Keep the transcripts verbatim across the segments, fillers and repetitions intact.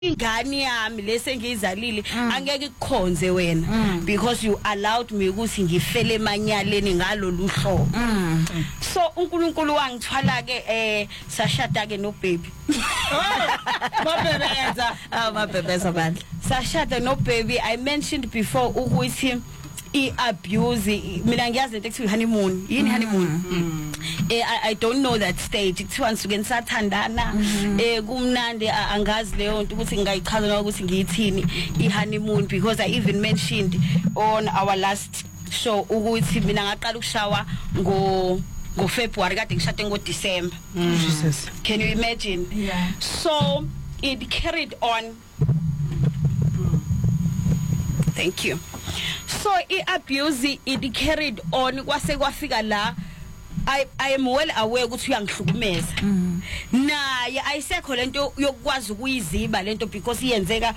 ingane yami lesengizalile angeke ikhonze wena because you allowed me ukuthi ngifele emanyaleni ngalolu hlobo. So uNkulunkulu wangithwala ke eh sashada ke no baby. Mabebeza ah mabebeza bandla sashada no baby. I mentioned before ukuthi I abuse mina ngiyazi into ekuthiwa honeymoon yini honeymoon eh I, I don't know that stage kuthiwa nisuke nisathandana eh kumnandi angazi leyo nto ukuthi ngiyichaza noma ukuthi ngiyithini I honeymoon because I even mentioned on our last show ukuthi mina ngaqala ukushawa ngo go February kade ngishade ngo December. Jesus, can you imagine? Yeah. So it carried on. Thank you. So I abuse it carried on kwase kwafika la I I am well aware ukuthi uyangihlukumeza naye ayisekho lento yokwazi ukuyiziba lento because iyenzeka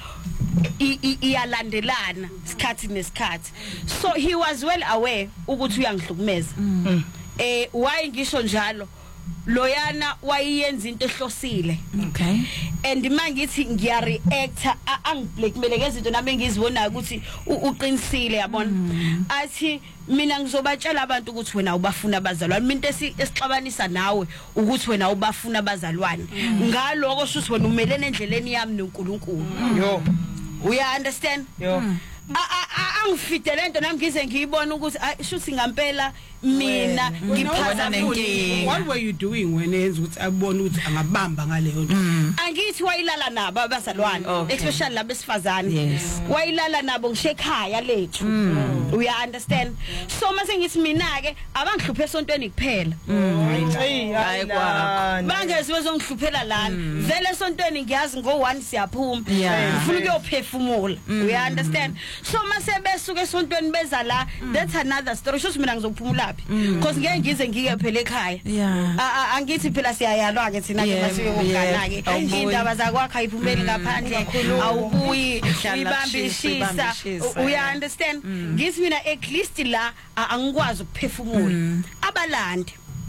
iyalandelana isikhathi nesikhathi. So he was well aware ukuthi uyangihlukumeza. Eh why ngisho njalo loyana wayenza into ehlosile. Okay. And mangithi ngiya reactor angiblackmail ngezinto nami engizibonayo ukuthi uqinisile yabona. Athi mina ngizobatshela abantu ukuthi wena ubafuna abazalwane. Into esixabanisa nawe ukuthi wena ubafuna abazalwane. Ngaloko shuthi wena umelene endleleni yami noNkulunkulu. Yo. We understand? Yo. Angifite lento nami ngize ngiyibona ukuthi shuthi ngampela mina ngiphatha nenkingi. What were you doing when enza ukuthi abone ukuthi angabamba ngaleyo nto? Angithi wayilala nabo abazalwane especially labo besifazane. Wayilala nabo ngisho ekhaya lethu. We understand? So mase ngithi mina ke abangihluphe esontweni kuphela. Hayi kwakho. Bangezi bezongihluphela lana. Vele esontweni ngiyazi ngo one siyaphuma. Ngifuna ukuyophefumula. We understand? So mase besuke esontweni beza la, that's another story. Sho mina ngizophumula because ngeke ngize ngike phela ekhaya. Yeah. Angithi phela siyayalwa ke thina ke masiyokugana ke. Indaba zakwakho ayiphumeli ngaphandle awubuyi uyibambishisa. We understand? Ngithi mina at least la angikwazi ukuphefumula. Abalandi.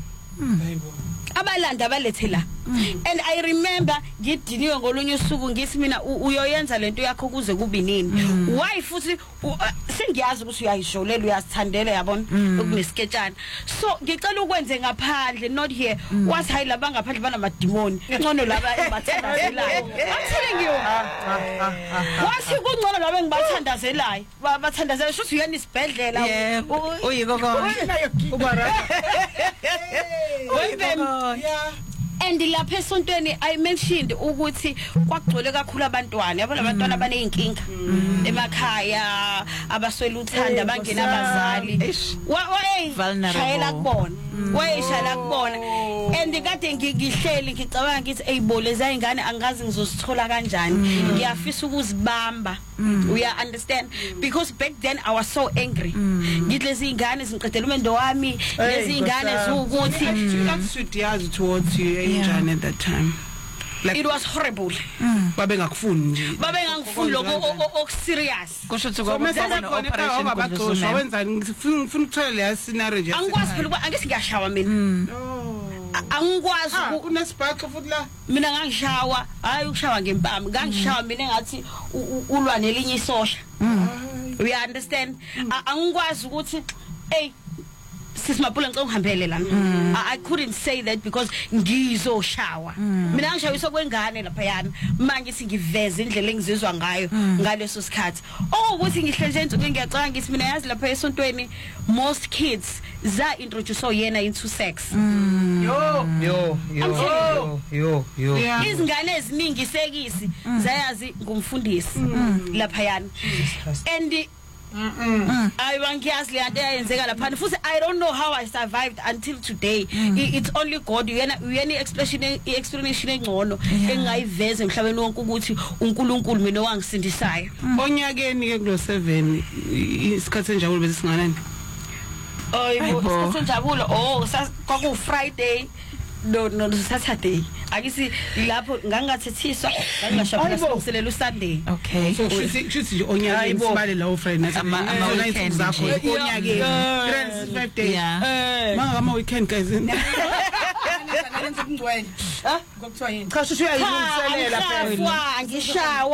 Abalandi abalethe la. And I remember ngidiniwe ngolunye usuku ngithi mina uyoyenza lento yakho kuze kube nini. Why futhi sengiyazi ukuthi uyayisholela uyasithandela yabona okunesiketshana. So ngicela ukwenze ngaphandle not here. Wathi hayi laba ngaphandle banamadimoni. Ngcono laba engibathandazelayo. I'm telling you. Wathi kungcono laba engibathandazelayo. Bathandazela shuthi uyena isibhedlela. Uyiko konke. Ubara. Yeah. And lapha esontweni I mentioned ukuthi kwagcwele kakhulu abantwana yabo labantwana abaneyinkinga emakhaya abaswela uthanda abangena abazali wayeshayela kubona wayeshayela kubona and kade ngihleli ngicabanga ngithi eyibole zayingane angazi ngizosithola kanjani ngiyafisa ukuzibamba. We understand because back then I was so angry ngithi lezi ingane zinqedela umendo wami lezi ingane zukuthi sweet yazi towards you enjani at that time. Like it was horrible. Babe ngakufuni nje. Babe ngangifuni lokho ok serious. Kusho ukuthi kwabona operation kodwa wenzani ngifuna ukuthola le scenario nje. Angikwazi phela angithi ngiyashawa mina. Angikwazi unesibhaxo futhi la. Mina ngangishawa hayi ukushawa ngempama ngangishawa mina engathi ulwa nelinye isosha. We understand? Angikwazi ukuthi hey sisimapula ngicela ngihambele lana. I couldn't say that because ngizoshawa. Mina ngishawiswa kwengane lapha yana manje singiveza indlela engizizwa ngayo ngaleso sikhathi. Oh ukuthi ngihlenje insuku ngiyacanga ngithi mina yazi lapha esontweni most kids za introduce yena into sex. Yo yo yo yo yo. Izingane eziningi sekisi zayazi ngumfundisi lapha yana. And I wangiyazi le nto eyenzeka lapha futhi I don't know how I survived until today. It's only God uyena uyena expression explanation engcono engayiveza emhlabeni wonke ukuthi uNkulunkulu mina owangisindisayo. Onyakeni ke kulo seven isikhathi enjabulo bese singanani? Oh isikhathi enjabulo oh kwaku Friday no no Saturday. Akisi lapho ngangathethiswa ngangashapha silungiselela uSunday. Okay. So shuthi nje onyakeni sibale lawo Friday night ama weekend zakho onyakeni three sixty-five days. Manga ama weekend guys. Ngokuthiwa yini? Cha shushu uyayilungiselela phela. Ngishawa